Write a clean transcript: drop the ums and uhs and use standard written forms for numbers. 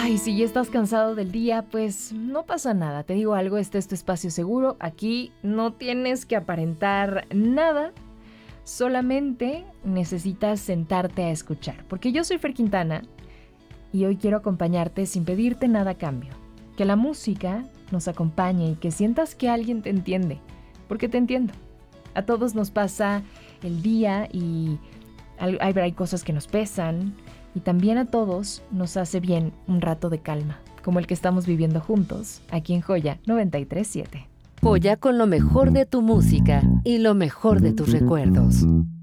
Ay, si ya estás cansado del día, pues no pasa nada. Te digo algo, este es tu espacio seguro. Aquí no tienes que aparentar nada. Solamente necesitas sentarte a escuchar. Porque yo soy Fer Quintana y hoy quiero acompañarte sin pedirte nada a cambio. Que la música nos acompañe y que sientas que alguien te entiende. Porque te entiendo. A todos nos pasa el día y hay cosas que nos pesan. Y también a todos nos hace bien un rato de calma, como el que estamos viviendo juntos, aquí en Joya 93.7. Joya con lo mejor de tu música y lo mejor de tus recuerdos.